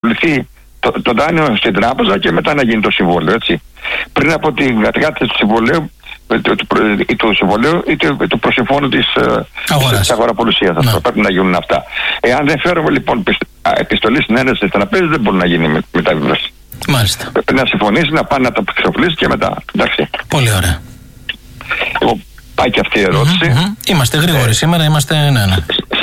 υποβληθεί το δάνειο στην τράπεζα και μετά να γίνει το συμβόλαιο, έτσι. Πριν από την κατάρτιση του συμβολέου, του συμβολέου ή του προσυμφώνου της αγοραπολισίας. Πρέπει να γίνουν αυτά. Εάν δεν φέρουμε λοιπόν επιστολή συνένεση στην τραπέζα, δεν μπορεί να γίνει μεταβίβαση. Μάλιστα. Πρέπει να συμφωνήσει, να πάνε να το εξοφλήσει και μετά. Εντάξει. Πολύ ωραία. Πάει και αυτή η ερώτηση. Είμαστε γρήγοροι σήμερα, είμαστε. Ναι.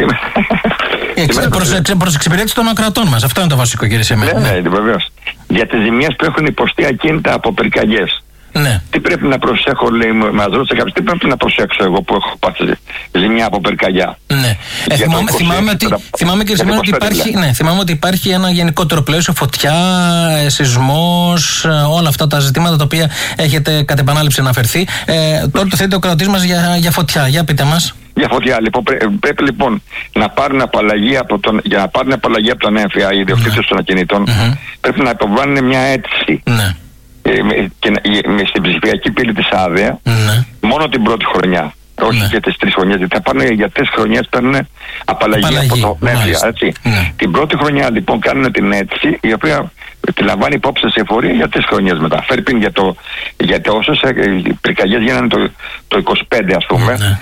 Προς εξυπηρέτηση των ακρατών μας. Αυτό είναι το βασικό, κύριε Σεμένη. Ναι, βεβαίως. Για τις ζημιές που έχουν υποστεί ακίνητα από πυρκαγιές. Ναι. Τι πρέπει να προσέχω, λέει, μας ρώτησε κάποιος, τι πρέπει να προσέξω εγώ που έχω πάθει ζημιά από πυρκαγιά. Ναι. Θυμάμαι κύριε Σεμένη ότι υπάρχει ένα γενικότερο πλαίσιο, φωτιά, σεισμός, όλα αυτά τα ζητήματα τα οποία έχετε κατ' επανάληψη αναφερθεί. Τώρα το θέτει ο κρατής μας για φωτιά. Για πείτε μας. Για φωτιά, λοιπόν, πρέπει λοιπόν να πάρουν απαλλαγή για να πάρουν απαλλαγή από τον έμφυα οι ιδιοκτήτες των ακινήτων, πρέπει να υποβάλουν μια αίτηση. Στην ψηφιακή πύλη της άδεια, μόνο την πρώτη χρονιά. Όχι για τις 3 χρονιές, γιατί θα πάνε για 3 χρονιές, παίρνουν απαλλαγή από το έμφυα, έτσι. Την πρώτη χρονιά λοιπόν κάνουν την αίτηση, η οποία τη λαμβάνει υπόψη σε εφορία για 3 χρονιές μετά. Φέρει γιατί όσες πυρκαγιές γίνανε το 25, ας πούμε,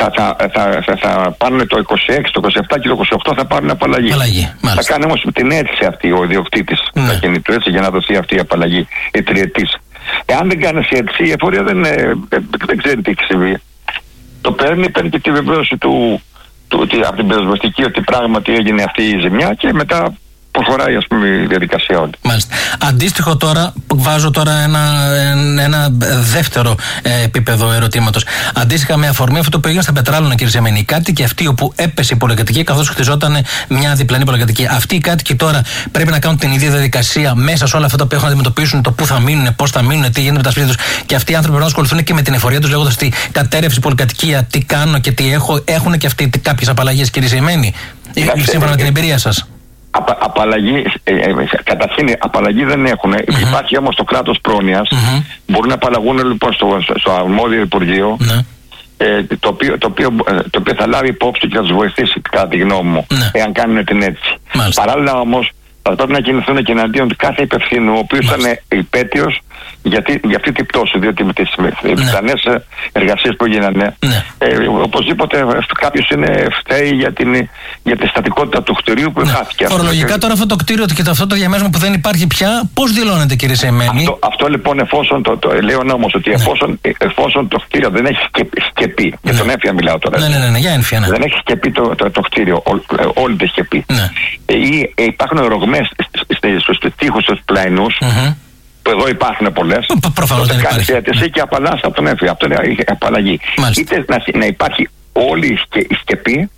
θα πάρουν το 26, το 27 και το 28 θα πάρουν απαλλαγή. Θα κάνει όμως την αίτηση αυτή ο ιδιοκτήτης του ακινήτου, έτσι, για να δοθεί αυτή η απαλλαγή, η τριετής. Εάν δεν κάνεις αίτηση, η εφορία δεν ξέρει τι έχει συμβεί. Το παίρνει και τη βεβαίωση από την πυροσβεστική ότι πράγματι έγινε αυτή η ζημιά και μετά προχωράει, ας πούμε, η διαδικασία όλη. Μάλιστα. Αντίστοιχο τώρα, βάζω τώρα ένα δεύτερο επίπεδο ερωτήματος. Αντίστοιχα με αφορμή αυτό που έγινε στα Πετράλωνα, κύριε Σεμένη, οι κάτοικοι αυτοί όπου έπεσε η πολυκατοικία καθώς χτιζόταν μια διπλανή πολυκατοικία, αυτοί οι κάτοικοι τώρα πρέπει να κάνουν την ίδια διαδικασία μέσα σε όλα αυτά που έχουν να αντιμετωπίσουν, το πού θα μείνουν, πώς θα μείνουν, τι γίνεται με τα σπίτια τους, και αυτοί οι άνθρωποι πρέπει να ασχοληθούν και με την εφορία τους, λέγοντας ότι κατέρευσε η πολυκατοικία, τι κάνω και τι έχω. Έχουν και αυτοί κάποιες απαλλαγές, κύριε Σεμένη, σύμφωνα με την εμπειρία σας? Απαλλαγή, καταρχήν απαλλαγή δεν έχουν. Υπάρχει όμως το κράτος πρόνοιας. Μπορούν να απαλλαγούν λοιπόν στο αρμόδιο Υπουργείο, το οποίο θα λάβει υπόψη και θα τους βοηθήσει, κατά τη γνώμη μου, εάν κάνουν την αίτηση. Παράλληλα όμως θα πρέπει να κινηθούν και εναντίον κάθε υπευθύνου, ο οποίος ήταν υπέτειος για αυτή την πτώση, διότι με τις πιθανές εργασίες που γίνανε, οπωσδήποτε κάποιος φταίει για τη στατικότητα του κτηρίου που χάθηκε. Φορολογικά τώρα αυτό το κτίριο και αυτό το διαμέσμα που δεν υπάρχει πια, πώς δηλώνεται, κύριε Σεμένη? Αυτό λοιπόν, εφόσον λέει ο νόμος ότι εφόσον το κτίριο δεν έχει σκεπή, για τον έμφυα μιλάω τώρα. Ναι, για έμφυα. Δεν έχει σκεπή το κτίριο, όλη τη σκεπή. Ή υπάρχουν ρογμές στους τοίχους, στους πλαϊνούς, που εδώ υπάρχουν πολλές. Προφανώς δεν υπάρχει. Εσύ και απαλλάσσει από τον έμφυα. Αυτό είναι απαλλαγή. Είτε να υπάρχει όλη η σκεπή,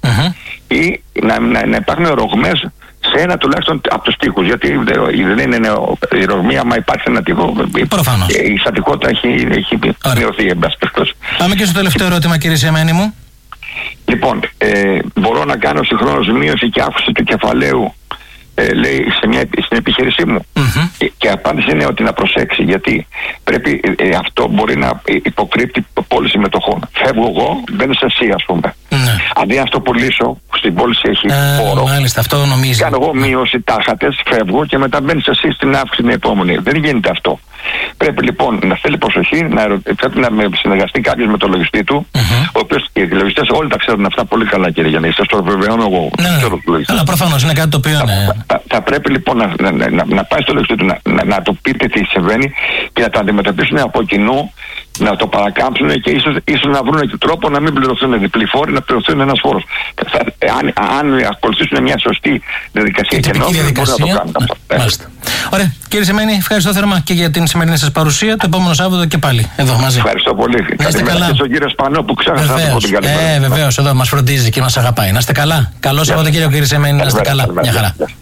ή να υπάρχουν ρογμές σε ένα τουλάχιστον από τους τοίχους. Γιατί δεν είναι η ρογμή, άμα υπάρχει ένα τοίχο, η στατικότητα έχει μειωθεί. Πάμε και στο τελευταίο ερώτημα, κύριε Σεμένη μου. Λοιπόν, μπορώ να κάνω συγχρόνως μείωση και αύξηση του κεφαλαίου, λέει, στην επιχείρησή μου. Και η απάντηση είναι ότι να προσέξει, γιατί πρέπει, αυτό μπορεί να υποκρύπτει πώληση μετοχών. Φεύγω εγώ, μπαίνεις εσύ, ας πούμε. Αντί να το πουλήσω, στην πώληση έχει φόρο. Μάλιστα, αυτό νομίζει. Κάνω εγώ μείωση τάχατες, φεύγω και μετά μπαίνεις εσύ στην αύξηση την επόμενη. Δεν γίνεται αυτό. Πρέπει λοιπόν να θέλει προσοχή, πρέπει να συνεργαστεί κάποιος με τον λογιστή του, ο οποίος οι λογιστές όλοι τα ξέρουν αυτά πολύ καλά, κύριε Γιάννη. Σας το βεβαιώνω εγώ. Αλλά προφανώς είναι κάτι το οποίο. Θα πρέπει λοιπόν να πάει στο λογιστή του, να το πείτε τι συμβαίνει και να το αντιμετωπίσουν από κοινού, να το παρακάμψουν και ίσως να βρουν και τρόπο να μην πληρωθούν διπλή φόροι, να πληρωθούν ένας φόρος. Αν ακολουθήσουν μια σωστή διαδικασία και νόμο, μπορούν να το κάνουν αυτό. Ωραία. Κύριε Σεμένη, ευχαριστώ θερμά και για την σημερινή σας παρουσία. Το επόμενο Σάββατο και πάλι εδώ μαζί. Ευχαριστώ πολύ. Καλημέρα και στον κύριο Σπανό που ξέχασα να πω την καλημέρα. Βεβαίως, εδώ μας φροντίζει και μας αγαπάει. Να είστε καλά. Καλό Σαββατοκύριακο, κύριε Σεμένη. Να είστε καλά. Μια χαρά.